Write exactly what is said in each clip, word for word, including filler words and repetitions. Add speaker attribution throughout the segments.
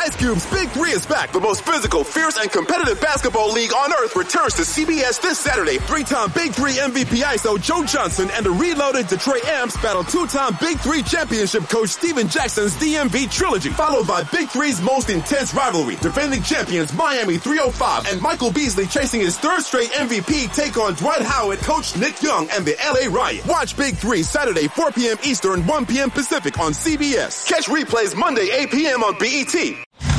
Speaker 1: Ice Cube's Big Three is back. The most physical, fierce, and competitive basketball league on earth returns to C B S this Saturday. Three-time Big Three M V P I S O Joe Johnson and the reloaded Detroit Amps battle two-time Big Three championship coach Steven Jackson's D M V trilogy, followed by Big Three's most intense rivalry. Defending champions Miami three oh five and Michael Beasley chasing his third straight M V P take on Dwight Howard, Coach Nick Young, and the L A Riot. Watch Big Three Saturday, four p.m. Eastern, one p.m. Pacific on C B S. Catch replays Monday, eight p.m. on B E T.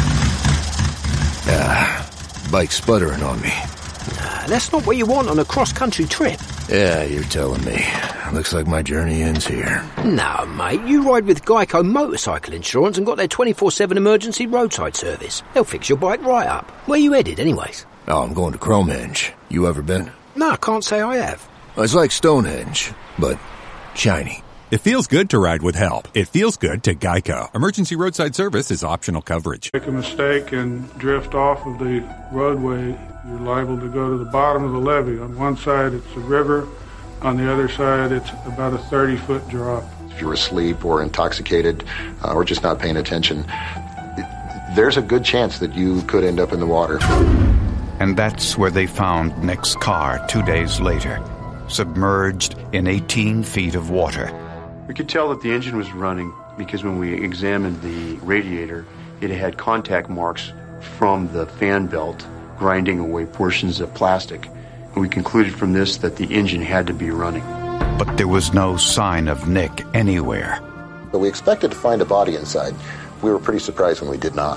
Speaker 2: Ah, bike's sputtering on me.
Speaker 3: Nah, that's not what you want on a cross-country trip.
Speaker 2: Yeah, you're telling me. Looks like my journey ends here.
Speaker 3: No, mate, you ride with Geico Motorcycle Insurance and got their twenty-four seven emergency roadside service. They'll fix your bike right up. Where you headed, anyways?
Speaker 2: Oh, I'm going to Cromenge. You ever been?
Speaker 3: No, I can't say I have.
Speaker 2: It's like Stonehenge, but shiny.
Speaker 4: It feels good to ride with help. It feels good to Geico. Emergency roadside service is optional coverage.
Speaker 5: Make a mistake and drift off of the roadway, you're liable to go to the bottom of the levee. On one side, it's a river. On the other side, it's about a thirty-foot drop.
Speaker 6: If you're asleep or intoxicated uh, or just not paying attention, there's a good chance that you could end up in the water.
Speaker 7: And that's where they found Nick's car two days later, submerged in eighteen feet of water.
Speaker 8: We could tell that the engine was running because when we examined the radiator, it had contact marks from the fan belt grinding away portions of plastic. And we concluded from this that the engine had to be running.
Speaker 7: But there was no sign of Nick anywhere.
Speaker 6: But we expected to find a body inside. We were pretty surprised when we did not.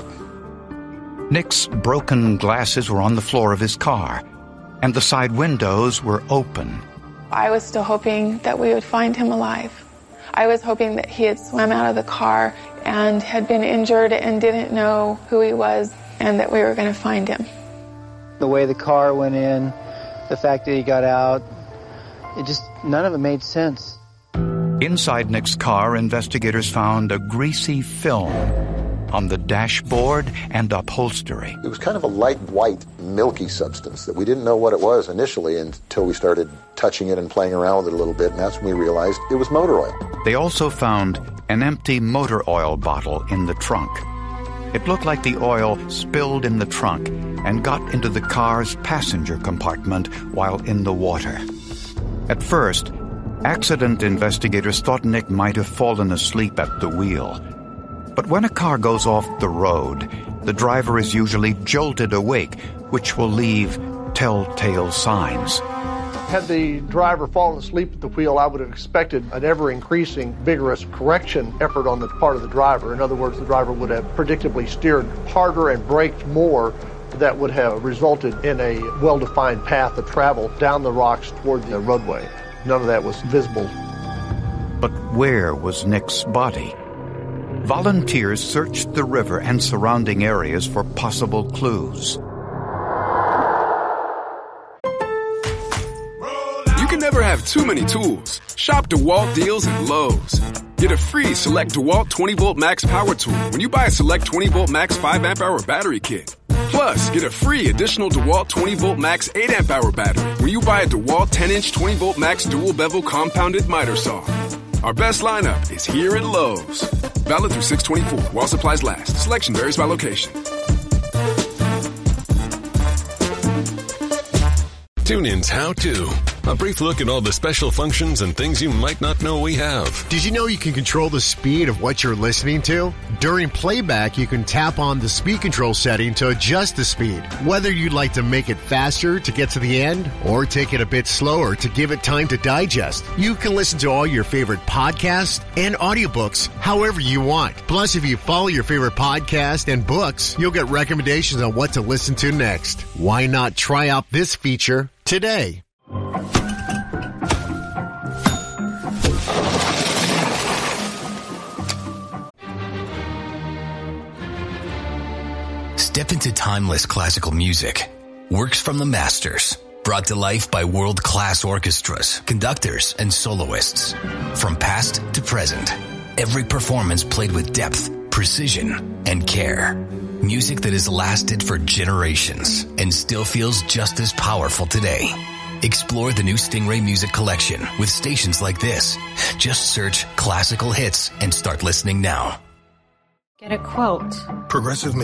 Speaker 7: Nick's broken glasses were on the floor of his car, and the side windows were open.
Speaker 9: I was still hoping that we would find him alive. I was hoping that he had swam out of the car and had been injured and didn't know who he was, and that we were going to find him.
Speaker 10: The way the car went in, the fact that he got out, it just, none of it made sense.
Speaker 7: Inside Nick's car, investigators found a greasy film on the dashboard and upholstery.
Speaker 6: It was kind of a light white, milky substance that we didn't know what it was initially until we started touching it and playing around with it a little bit, and that's when we realized it was motor oil.
Speaker 7: They also found an empty motor oil bottle in the trunk. It looked like the oil spilled in the trunk and got into the car's passenger compartment while in the water. At first, accident investigators thought Nick might have fallen asleep at the wheel. But when a car goes off the road, the driver is usually jolted awake, which will leave telltale signs.
Speaker 11: Had the driver fallen asleep at the wheel, I would have expected an ever-increasing, vigorous correction effort on the part of the driver. In other words, the driver would have predictably steered harder and braked more. That would have resulted in a well-defined path of travel down the rocks toward the roadway. None of that was visible.
Speaker 7: But where was Nick's body? Volunteers searched the river and surrounding areas for possible clues.
Speaker 12: You can never have too many tools. Shop DeWalt deals at Lowe's. Get a free Select DeWalt twenty volt Max Power Tool when you buy a Select twenty volt Max five amp hour battery kit. Plus, get a free additional DeWalt twenty volt Max eight amp hour battery when you buy a DeWalt ten inch twenty volt Max dual bevel compounded miter saw. Our best lineup is here at Lowe's. Valid through six twenty-four while supplies last. Selection varies by location.
Speaker 13: TuneIn's How To. A brief look at all the special functions and things you might not know we have.
Speaker 14: Did you know you can control the speed of what you're listening to? During playback, you can tap on the speed control setting to adjust the speed. Whether you'd like to make it faster to get to the end or take it a bit slower to give it time to digest, you can listen to all your favorite podcasts and audiobooks however you want. Plus, if you follow your favorite podcast and books, you'll get recommendations on what to listen to next. Why not try out this feature today?
Speaker 15: Step into timeless classical music. Works from the masters. Brought to life by world-class orchestras, conductors, and soloists. From past to present. Every performance played with depth, precision, and care. Music that has lasted for generations and still feels just as powerful today. Explore the new Stingray Music Collection with stations like this. Just search classical hits and start listening now.
Speaker 16: Get a quote.
Speaker 17: Progressive